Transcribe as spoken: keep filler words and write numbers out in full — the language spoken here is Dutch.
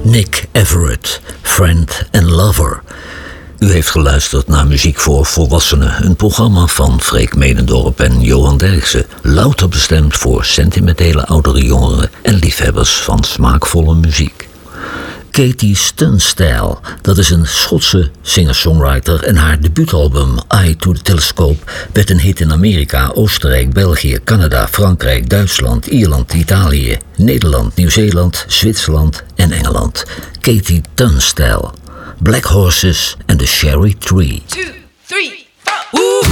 Nick Everett, Friend and Lover. U heeft geluisterd naar Muziek voor Volwassenen, een programma van Freek Medendorp en Johan Derksen. Louter bestemd voor sentimentele oudere jongeren en liefhebbers van smaakvolle muziek. Katie Tunstall, dat is een Schotse singer-songwriter en haar debuutalbum Eye to the Telescope werd een hit in Amerika, Oostenrijk, België, Canada, Frankrijk, Duitsland, Ierland, Italië, Nederland, Nieuw-Zeeland, Zwitserland en Engeland. Katie Tunstall, Black Horses and the Cherry Tree. Two, three, four. Ooh.